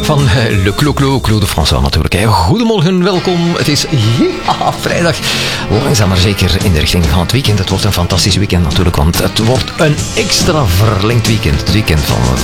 van Le Clo de François natuurlijk. Goedemorgen, welkom. Het is vrijdag. Langzaam maar zeker in de richting van het weekend. Het wordt een fantastisch weekend natuurlijk, want het wordt een extra verlengd weekend. Het weekend van